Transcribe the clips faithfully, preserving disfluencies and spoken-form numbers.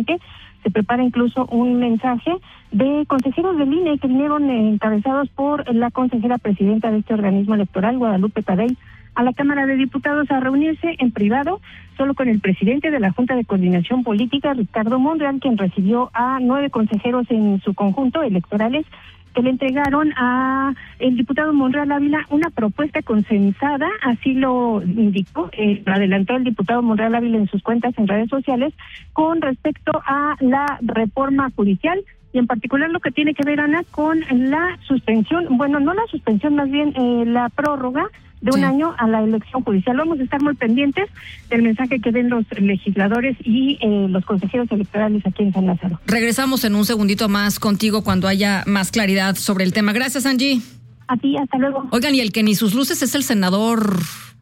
presidente. Se prepara incluso un mensaje de consejeros del I N E que vinieron encabezados por la consejera presidenta de este organismo electoral, Guadalupe Tadei, a la Cámara de Diputados a reunirse en privado solo con el presidente de la Junta de Coordinación Política, Ricardo Monreal, quien recibió a nueve consejeros en su conjunto electorales, que le entregaron a el diputado Monreal Ávila una propuesta consensada, así lo indicó, eh, lo adelantó el diputado Monreal Ávila en sus cuentas en redes sociales, con respecto a la reforma judicial, y en particular lo que tiene que ver, Ana, con la suspensión, bueno, no la suspensión, más bien eh, la prórroga de un sí. año a la elección judicial. Vamos a estar muy pendientes del mensaje que den los legisladores y eh, los consejeros electorales aquí en San Lázaro. Regresamos en un segundito más contigo cuando haya más claridad sobre el tema. Gracias, Angie. A ti, hasta luego. Oigan, y el que ni sus luces es el senador...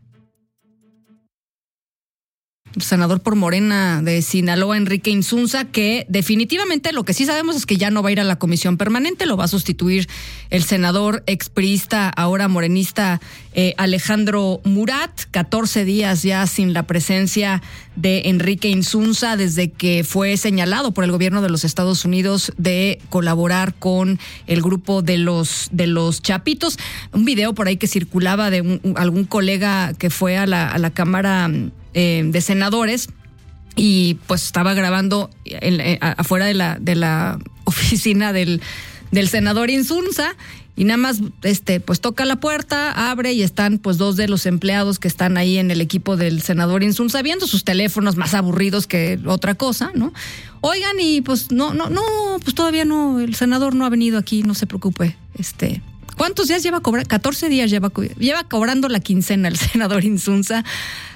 senador por Morena de Sinaloa, Enrique Insunza, que definitivamente lo que sí sabemos es que ya no va a ir a la comisión permanente, lo va a sustituir el senador expriista, ahora morenista, eh, Alejandro Murat. catorce días ya sin la presencia de Enrique Insunza desde que fue señalado por el gobierno de los Estados Unidos de colaborar con el grupo de los de los Chapitos. Un video por ahí que circulaba de un, algún colega que fue a la, a la Cámara Eh, de senadores y pues estaba grabando en, en, afuera de la de la oficina del del senador Insunza y nada más este pues toca la puerta, abre y están pues dos de los empleados que están ahí en el equipo del senador Insunza viendo sus teléfonos, más aburridos que otra cosa, ¿no? Oigan, y pues no no no pues todavía no, el senador no ha venido aquí, no se preocupe. Este ¿Cuántos días lleva cobrando? catorce días lleva lleva cobrando la quincena el senador Insunza,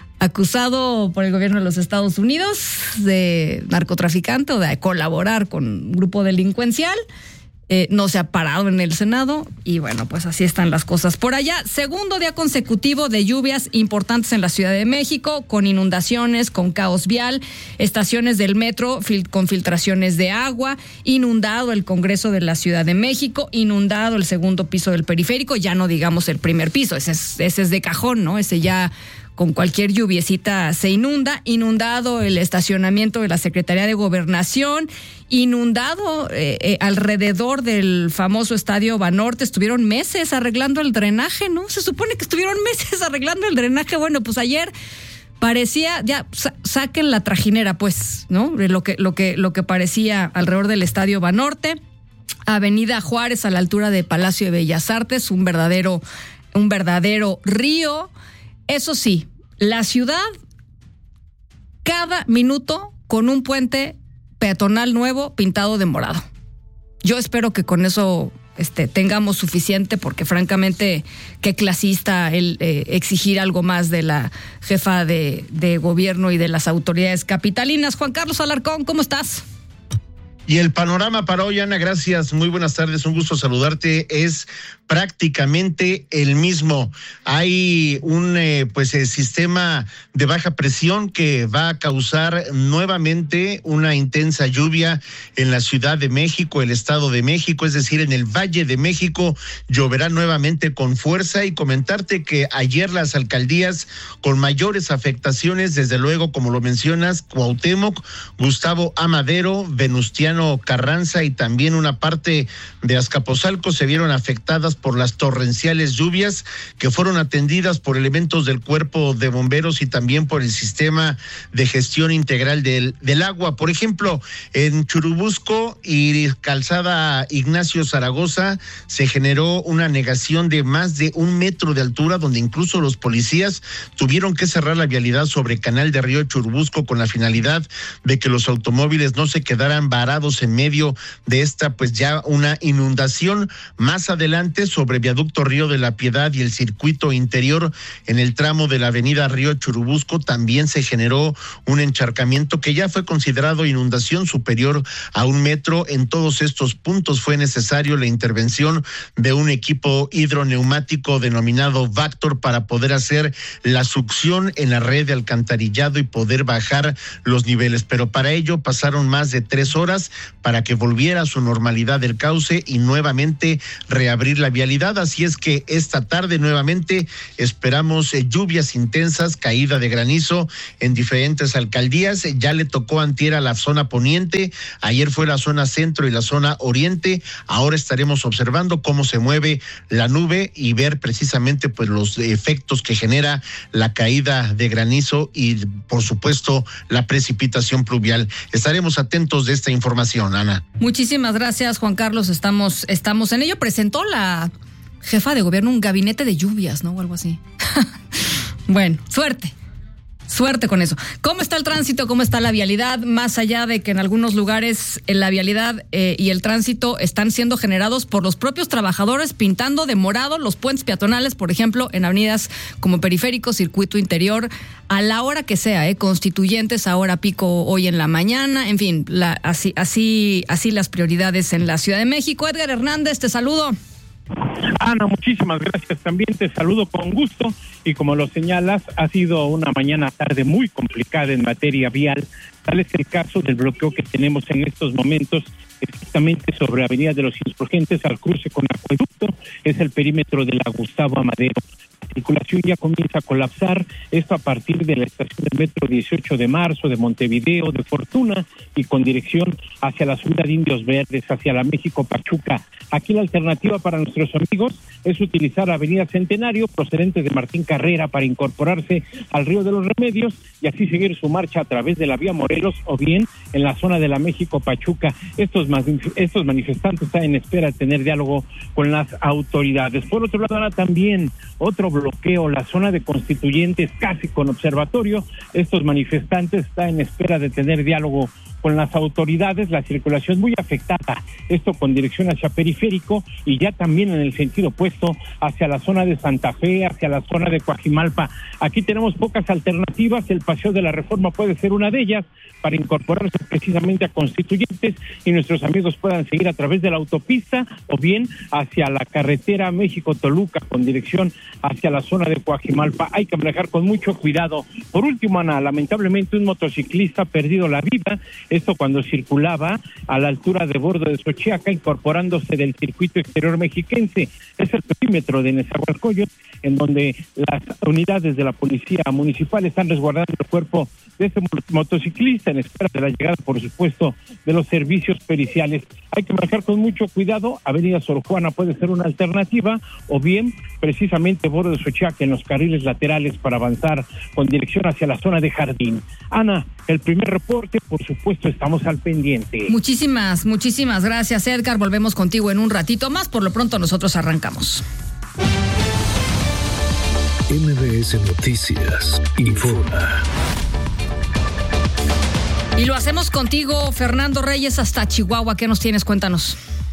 acusado por el gobierno de los Estados Unidos de narcotraficante o de colaborar con un grupo delincuencial. Eh, no se ha parado en el Senado y bueno, pues así están las cosas por allá. Segundo día consecutivo de lluvias importantes en la Ciudad de México, con inundaciones, con caos vial, estaciones del metro fil- con filtraciones de agua, inundado el Congreso de la Ciudad de México, inundado el segundo piso del periférico, ya no digamos el primer piso, ese es, ese es de cajón, ¿no? Ese ya con cualquier lluviecita se inunda, inundado el estacionamiento de la Secretaría de Gobernación, inundado eh, eh, alrededor del famoso Estadio Banorte. Estuvieron meses arreglando el drenaje, ¿no? Se supone que estuvieron meses arreglando el drenaje. Bueno, pues ayer parecía, ya sa- saquen la trajinera, pues, ¿no? Lo que, lo que, lo que parecía alrededor del Estadio Banorte. Avenida Juárez a la altura de Palacio de Bellas Artes, un verdadero, un verdadero río. Eso sí, la ciudad cada minuto con un puente peatonal nuevo pintado de morado. Yo espero que con eso este, tengamos suficiente, porque francamente qué clasista el eh, exigir algo más de la jefa de, de gobierno y de las autoridades capitalinas. Juan Carlos Alarcón, ¿cómo estás? Y el panorama para hoy, Ana, gracias, muy buenas tardes, un gusto saludarte, es prácticamente el mismo. Hay un eh, pues eh, sistema de baja presión que va a causar nuevamente una intensa lluvia en la Ciudad de México, el Estado de México, es decir, en el Valle de México lloverá nuevamente con fuerza. Y comentarte que ayer las alcaldías con mayores afectaciones, desde luego, como lo mencionas, Cuauhtémoc, Gustavo Amadero, Venustiano Carranza y también una parte de Azcapotzalco se vieron afectadas por las torrenciales lluvias, que fueron atendidas por elementos del Cuerpo de Bomberos y también por el Sistema de Gestión Integral del, del Agua. Por ejemplo, en Churubusco y Calzada Ignacio Zaragoza se generó una anegación de más de un metro de altura, donde incluso los policías tuvieron que cerrar la vialidad sobre Canal de Río Churubusco con la finalidad de que los automóviles no se quedaran varados en medio de esta pues ya una inundación. Más adelante, sobre Viaducto Río de la Piedad y el circuito interior en el tramo de la avenida Río Churubusco, también se generó un encharcamiento que ya fue considerado inundación superior a un metro. En todos estos puntos fue necesario la intervención de un equipo hidroneumático denominado Vactor para poder hacer la succión en la red de alcantarillado y poder bajar los niveles, pero para ello pasaron más de tres horas para que volviera a su normalidad el cauce y nuevamente reabrir la vialidad. Así es que esta tarde nuevamente esperamos eh, lluvias intensas, caída de granizo en diferentes alcaldías. Ya le tocó antier a la zona poniente, ayer fue la zona centro y la zona oriente. Ahora estaremos observando cómo se mueve la nube y ver precisamente pues los efectos que genera la caída de granizo y por supuesto la precipitación pluvial. Estaremos atentos de esta información, Ana. Muchísimas gracias, Juan Carlos. Estamos, estamos en ello. Presentó la jefa de gobierno un gabinete de lluvias, ¿no? O algo así. Bueno, suerte. Suerte con eso. ¿Cómo está el tránsito? ¿Cómo está la vialidad? Más allá de que en algunos lugares en la vialidad eh, y el tránsito están siendo generados por los propios trabajadores pintando de morado los puentes peatonales, por ejemplo, en avenidas como Periférico, Circuito Interior, a la hora que sea, eh, Constituyentes, ahora pico hoy en la mañana, en fin, la, así, así, así las prioridades en la Ciudad de México. Edgar Hernández, te saludo. Ana, muchísimas gracias, también te saludo con gusto y como lo señalas, ha sido una mañana tarde muy complicada en materia vial. Tal es el caso del bloqueo que tenemos en estos momentos exactamente sobre Avenida de los Insurgentes al cruce con Acueducto, es el perímetro de la Gustavo Amadero. La circulación ya comienza a colapsar, esto a partir de la estación del metro dieciocho de marzo, de Montevideo, de Fortuna y con dirección hacia la subida de Indios Verdes, hacia la México Pachuca. Aquí la alternativa para nuestros amigos es utilizar Avenida Centenario procedente de Martín Carrera para incorporarse al Río de los Remedios y así seguir su marcha a través de la vía Morelos o bien en la zona de la México Pachuca. Estos, estos manifestantes están en espera de tener diálogo con las autoridades. Por otro lado, ahora también otro bloqueo, la zona de Constituyentes casi con observatorio. Estos manifestantes están en espera de tener diálogo con las autoridades, la circulación muy afectada, esto con dirección hacia Periférico y ya también en el sentido opuesto hacia la zona de Santa Fe, hacia la zona de Coajimalpa. Aquí tenemos pocas alternativas, el Paseo de la Reforma puede ser una de ellas para incorporarse precisamente a Constituyentes y nuestros amigos puedan seguir a través de la autopista o bien hacia la carretera México-Toluca con dirección hacia la zona de Coajimalpa. Hay que manejar con mucho cuidado. Por último, Ana, lamentablemente un motociclista ha perdido la vida. Esto cuando circulaba a la altura de Bordo de Xochiaca, incorporándose del circuito exterior mexiquense. Es el perímetro de Nezahualcóyotl, en donde las unidades de la policía municipal están resguardando el cuerpo de este motociclista en espera de la llegada, por supuesto, de los servicios periciales. Hay que manejar con mucho cuidado. Avenida Sor Juana puede ser una alternativa, o bien precisamente Bordo de Xochiaca en los carriles laterales para avanzar con dirección hacia la zona de Jardín. Ana, el primer reporte, por supuesto, estamos al pendiente. Muchísimas, muchísimas gracias, Edgar. Volvemos contigo en un ratito más. Por lo pronto nosotros arrancamos. M B S Noticias informa. Y lo hacemos contigo, Fernando Reyes, hasta Chihuahua. ¿Qué nos tienes? Cuéntanos.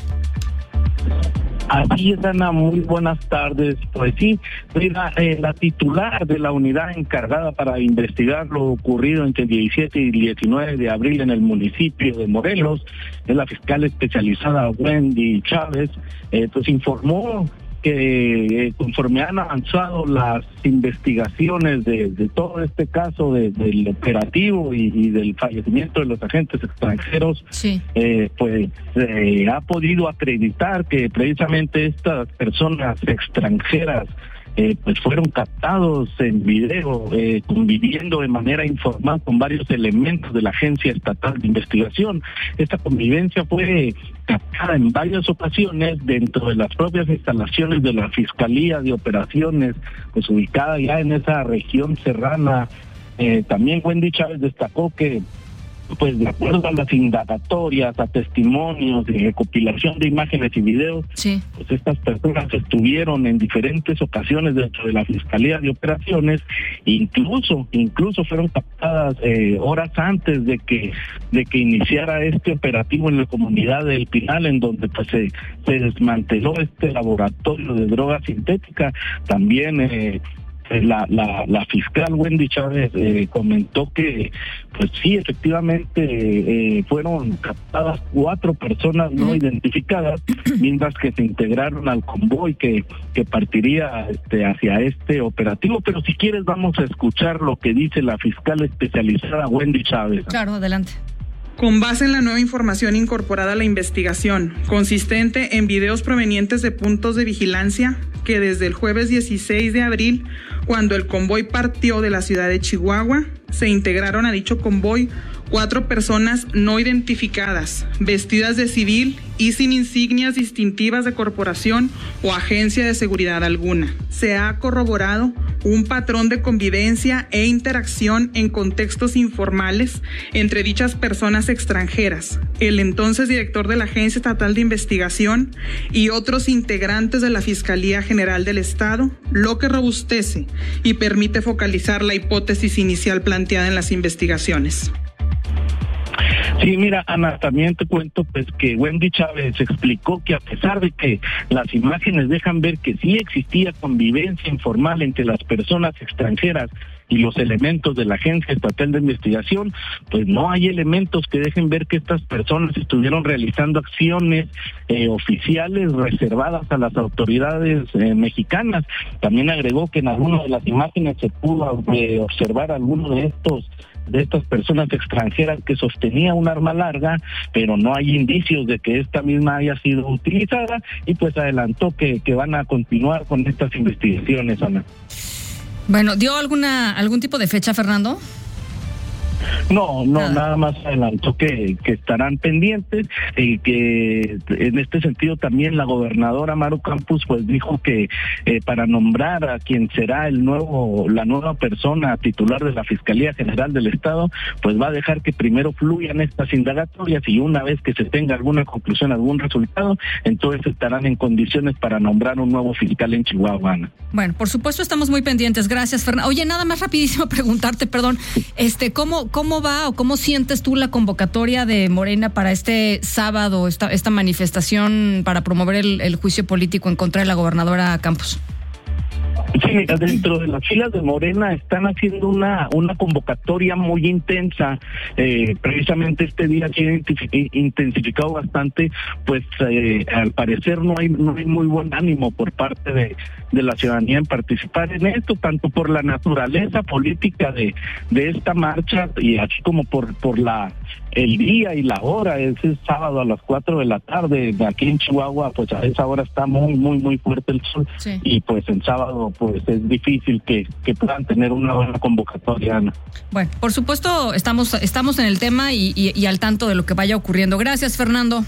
Así es, Ana, muy buenas tardes. Pues sí, la, eh, la titular de la unidad encargada para investigar lo ocurrido entre el diecisiete y diecinueve de abril en el municipio de Morelos, es la fiscal especializada Wendy Chávez, eh, pues informó que eh, conforme han avanzado las investigaciones de, de todo este caso de, del operativo y, y del fallecimiento de los agentes extranjeros, sí. eh, pues eh, ha podido acreditar que precisamente estas personas extranjeras Eh, pues fueron captados en video, eh, conviviendo de manera informal con varios elementos de la Agencia Estatal de Investigación. Esta convivencia fue captada en varias ocasiones dentro de las propias instalaciones de la Fiscalía de Operaciones, pues ubicada ya en esa región serrana. Eh, también Wendy Chávez destacó que pues de acuerdo a las indagatorias, a testimonios y recopilación de imágenes y videos, sí. pues estas personas estuvieron en diferentes ocasiones dentro de la Fiscalía de Operaciones, incluso, incluso fueron captadas eh, horas antes de que, de que iniciara este operativo en la comunidad del Pinal, en donde pues se, se desmanteló este laboratorio de droga sintética. También eh, La, la, la fiscal Wendy Chávez eh, comentó que, pues sí, efectivamente eh, fueron captadas cuatro personas no identificadas, mientras que se integraron al convoy que, que partiría este, hacia este operativo. Pero si quieres vamos a escuchar lo que dice la fiscal especializada Wendy Chávez. Claro, adelante. Con base en la nueva información incorporada a la investigación, consistente en videos provenientes de puntos de vigilancia, que desde el jueves dieciséis de abril, cuando el convoy partió de la ciudad de Chihuahua, se integraron a dicho convoy cuatro personas no identificadas, vestidas de civil y sin insignias distintivas de corporación o agencia de seguridad alguna. Se ha corroborado un patrón de convivencia e interacción en contextos informales entre dichas personas extranjeras, el entonces director de la Agencia Estatal de Investigación y otros integrantes de la Fiscalía General del Estado, lo que robustece y permite focalizar la hipótesis inicial planteada en las investigaciones. Sí, mira, Ana, también te cuento pues que Wendy Chávez explicó que a pesar de que las imágenes dejan ver que sí existía convivencia informal entre las personas extranjeras y los elementos de la Agencia Estatal de Investigación, pues no hay elementos que dejen ver que estas personas estuvieron realizando acciones eh, oficiales reservadas a las autoridades eh, mexicanas. También agregó que en algunas de las imágenes se pudo eh, observar alguno de estos de estas personas extranjeras que sostenía un arma larga, pero no hay indicios de que esta misma haya sido utilizada, y pues adelantó que, que van a continuar con estas investigaciones, Ana. Bueno, ¿dio alguna algún tipo de fecha, Fernando? No, no, nada, nada más adelantó que, que estarán pendientes y que en este sentido también la gobernadora Maru Campos pues dijo que eh, para nombrar a quien será el nuevo, la nueva persona titular de la Fiscalía General del Estado, pues va a dejar que primero fluyan estas indagatorias y una vez que se tenga alguna conclusión, algún resultado, entonces estarán en condiciones para nombrar un nuevo fiscal en Chihuahua, Ana. Bueno, por supuesto estamos muy pendientes. Gracias, Fernando. Oye, nada más rapidísimo preguntarte, perdón, este, ¿cómo ¿Cómo va o cómo sientes tú la convocatoria de Morena para este sábado, esta, esta manifestación para promover el, el juicio político en contra de la gobernadora Campos? Sí, mira, dentro de las filas de Morena están haciendo una una convocatoria muy intensa. Eh, precisamente este día se ha intensificado bastante, pues eh, al parecer no hay no hay muy buen ánimo por parte de, de la ciudadanía en participar en esto, tanto por la naturaleza política de, de esta marcha y así como por por la el día y la hora. Es el sábado a las cuatro de la tarde, aquí en Chihuahua, pues a esa hora está muy, muy, muy fuerte el sol, sí. Y pues el sábado pues es difícil que, que puedan tener una buena convocatoria, Ana. Bueno, por supuesto estamos, estamos en el tema y, y, y al tanto de lo que vaya ocurriendo. Gracias, Fernando.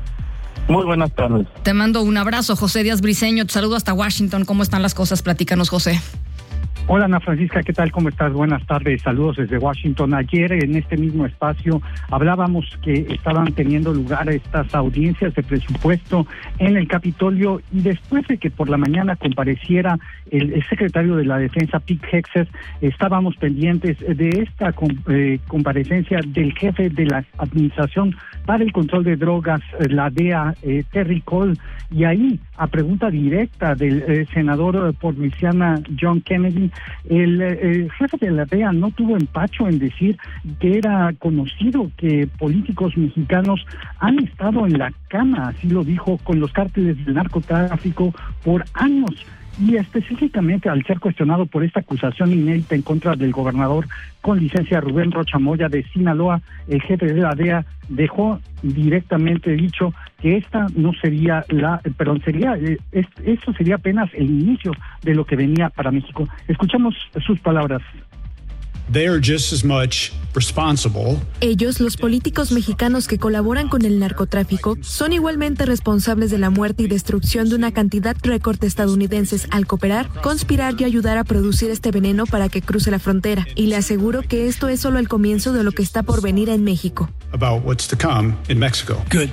Muy buenas tardes. Te mando un abrazo, José Díaz Briceño, te saludo hasta Washington. ¿Cómo están las cosas? Platícanos, José. Hola, Ana Francisca, ¿qué tal? ¿Cómo estás? Buenas tardes, saludos desde Washington. Ayer en este mismo espacio hablábamos que estaban teniendo lugar estas audiencias de presupuesto en el Capitolio y después de que por la mañana compareciera el, el secretario de la Defensa, Pete Hegseth, estábamos pendientes de esta eh, comparecencia del jefe de la Administración para el Control de Drogas, la D E A, eh, Terry Cole, y ahí, a pregunta directa del eh, senador por Luisiana, John Kennedy, el, el jefe de la D E A no tuvo empacho en decir que era conocido que políticos mexicanos han estado en la cama, así lo dijo, con los cárteles del narcotráfico por años. Y específicamente al ser cuestionado por esta acusación inédita en contra del gobernador con licencia Rubén Rocha Moya de Sinaloa, el jefe de la D E A dejó directamente dicho que esta no sería la, perdón, sería, eh, esto sería apenas el inicio de lo que venía para México. Escuchamos sus palabras. They are just as much responsible. Ellos, los políticos mexicanos que colaboran con el narcotráfico, son igualmente responsables de la muerte y destrucción de una cantidad récord de estadounidenses al cooperar, conspirar y ayudar a producir este veneno para que cruce la frontera. Y le aseguro que esto es solo el comienzo de lo que está por venir en México. About what's to come in Mexico. Good.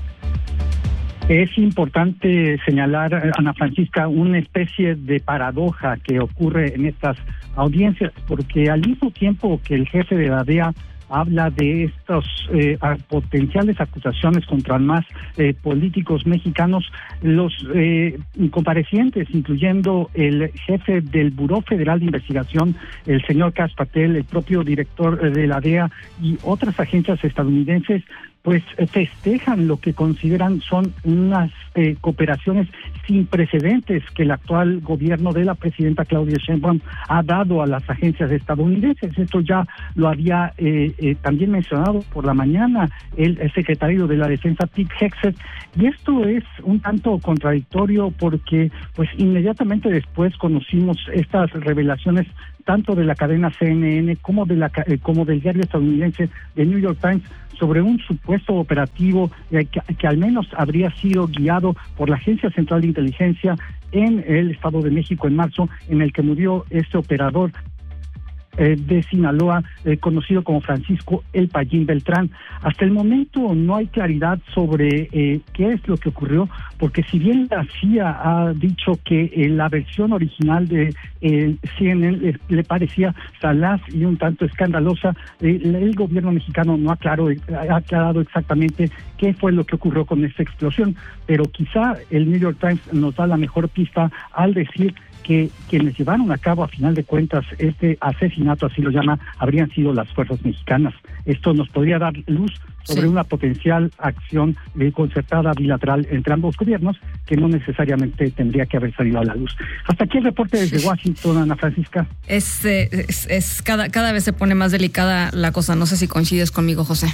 Es importante señalar, Ana Francisca, una especie de paradoja que ocurre en estas audiencias, porque al mismo tiempo que el jefe de la D E A habla de estas eh, potenciales acusaciones contra más eh, políticos mexicanos, los eh, comparecientes, incluyendo el jefe del Buró Federal de Investigación, el señor Kash Patel, el propio director de la D E A y otras agencias estadounidenses, pues festejan lo que consideran son unas eh, cooperaciones sin precedentes que el actual gobierno de la presidenta Claudia Sheinbaum ha dado a las agencias estadounidenses. Esto ya lo había eh, eh, también mencionado por la mañana el, el secretario de la Defensa, Pete Hegseth, y esto es un tanto contradictorio porque pues inmediatamente después conocimos estas revelaciones tanto de la cadena C N N como de la eh, como del diario estadounidense The New York Times sobre un supuesto operativo eh, que, que al menos habría sido guiado por la Agencia Central de Inteligencia en el Estado de México en marzo, en el que murió este operador Eh, de Sinaloa, eh, conocido como Francisco El Payín Beltrán. Hasta el momento no hay claridad sobre eh, qué es lo que ocurrió, porque si bien la C I A ha dicho que eh, la versión original de eh, C N N le, le parecía salaz y un tanto escandalosa, eh, el gobierno mexicano no aclaró, ha aclarado exactamente qué fue lo que ocurrió con esta explosión, pero quizá el New York Times nos da la mejor pista al decir que quienes llevaron a cabo a final de cuentas este asesinato, así lo llama, habrían sido las fuerzas mexicanas. Esto nos podría dar luz sobre sí. una potencial acción eh, concertada bilateral entre ambos gobiernos que no necesariamente tendría que haber salido a la luz. Hasta aquí el reporte desde sí. Washington, Ana Francisca. Es, es, es cada, cada vez se pone más delicada la cosa. No sé si coincides conmigo, José.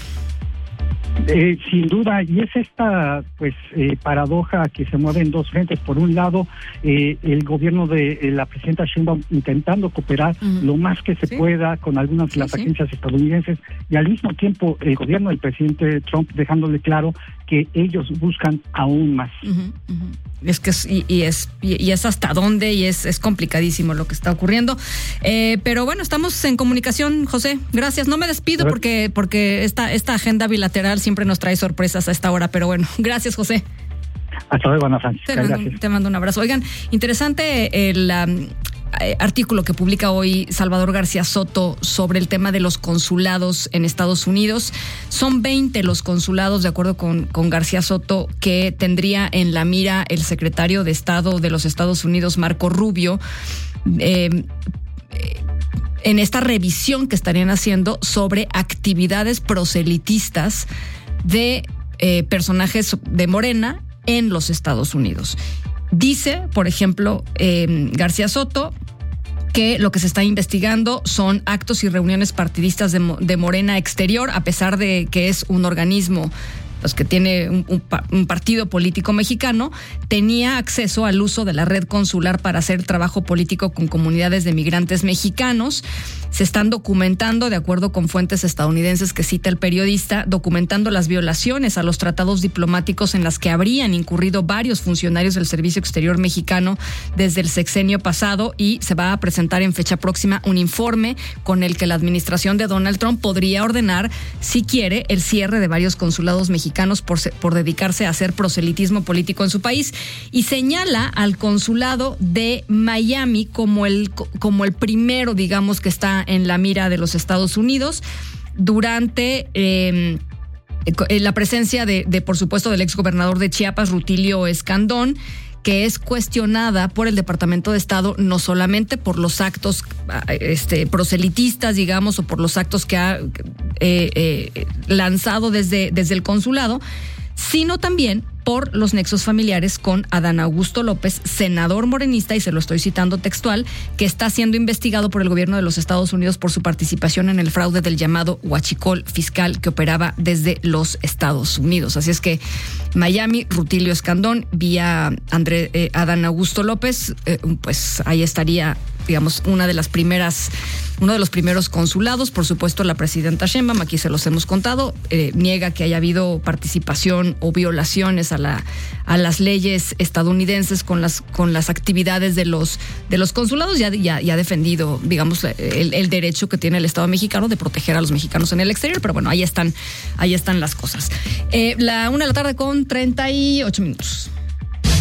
Eh, sin duda, y es esta pues eh, paradoja que se mueve en dos frentes. Por un lado, eh, el gobierno de eh, la presidenta Sheinbaum intentando cooperar uh-huh. lo más que se ¿Sí? pueda con algunas de sí, las sí. agencias estadounidenses, y al mismo tiempo el gobierno del presidente Trump dejándole claro que ellos buscan aún más. Uh-huh, uh-huh. Es que es, y, y es y, y es hasta dónde, y es, es complicadísimo lo que está ocurriendo. Eh, pero bueno, estamos en comunicación, José. Gracias. No me despido porque porque esta esta agenda bilateral siempre nos trae sorpresas a esta hora, pero bueno, gracias, José. Hasta luego, Ana Francisca. Te mando, gracias. Te mando un abrazo. Oigan, interesante el um, artículo que publica hoy Salvador García Soto sobre el tema de los consulados en Estados Unidos. Son veinte los consulados, de acuerdo con, con García Soto, que tendría en la mira el secretario de Estado de los Estados Unidos, Marco Rubio, eh, en esta revisión que estarían haciendo sobre actividades proselitistas de eh, personajes de Morena en los Estados Unidos. Dice, por ejemplo, eh, García Soto, que lo que se está investigando son actos y reuniones partidistas de, de Morena exterior, a pesar de que es un organismo pues, que tiene un, un, un partido político mexicano, tenía acceso al uso de la red consular para hacer trabajo político con comunidades de migrantes mexicanos. Se están documentando, de acuerdo con fuentes estadounidenses que cita el periodista, documentando las violaciones a los tratados diplomáticos en las que habrían incurrido varios funcionarios del Servicio Exterior mexicano desde el sexenio pasado, y se va a presentar en fecha próxima un informe con el que la administración de Donald Trump podría ordenar, si quiere, el cierre de varios consulados mexicanos por, por dedicarse a hacer proselitismo político en su país, y señala al consulado de Miami como el, como el primero, digamos, que está en la mira de los Estados Unidos durante eh, la presencia de, de, por supuesto, del exgobernador de Chiapas, Rutilio Escandón, que es cuestionada por el Departamento de Estado no solamente por los actos este, proselitistas, digamos, o por los actos que ha eh, eh, lanzado desde, desde el consulado, sino también por los nexos familiares con Adán Augusto López, senador morenista, y se lo estoy citando textual, que está siendo investigado por el gobierno de los Estados Unidos por su participación en el fraude del llamado huachicol fiscal que operaba desde los Estados Unidos. Así es que Miami, Rutilio Escandón, vía André, eh, Adán Augusto López, eh, pues ahí estaría, digamos, una de las primeras, uno de los primeros consulados. Por supuesto, la presidenta Sheinbaum, aquí se los hemos contado, eh, niega que haya habido participación o violaciones a la a las leyes estadounidenses con las con las actividades de los de los consulados. Ya ya, ya ha defendido, digamos, el, el derecho que tiene el Estado mexicano de proteger a los mexicanos en el exterior, pero bueno, ahí están ahí están las cosas. Eh, la una de la tarde con treinta y ocho minutos.